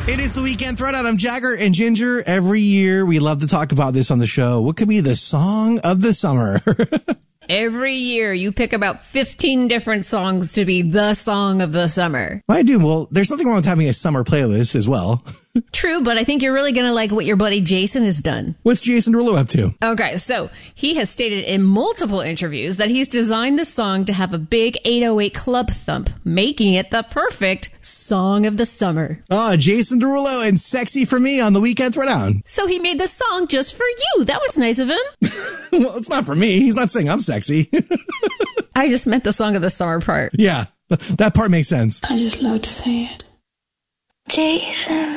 It is the Weekend Throwdown. I'm Jagger and Ginger. Every year, we love to talk about this on the show. What could be the song of the summer? Every year, you pick about 15 different songs to be the song of the summer. I do. Well, there's nothing wrong with having a summer playlist as well. True, but I think you're really going to like what your buddy Jason has done. What's Jason Derulo up to? Okay, so he has stated in multiple interviews that he's designed the song to have a big 808 club thump, making it the perfect song of the summer. Oh, Jason Derulo and Sexy for Me on the Weekend Throwdown. So he made the song just for you. That was nice of him. Well, it's not for me. He's not saying I'm sexy. I just meant the song of the summer part. Yeah, that part makes sense. I just love to say it. Jason